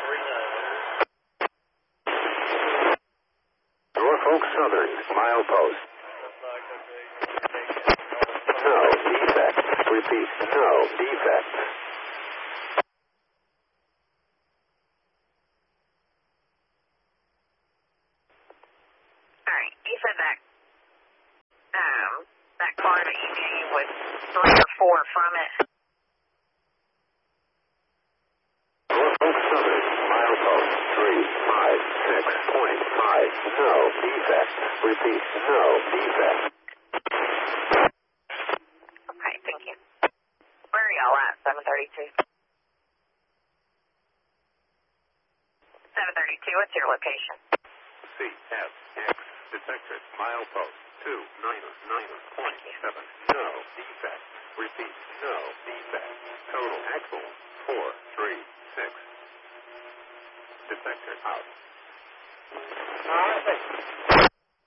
Norfolk Southern, milepost. No defect. Repeat, no defect. Alright, you said that car that you gave was 3 or 4 from it. Norfolk Southern, milepost 356.5. No defect. Repeat, no defect. Okay, thank you. Where are y'all at, 732? 732, what's your location? CSX detected milepost 299.7. No defect. Repeat, no defect. Total axle 436. Detector out.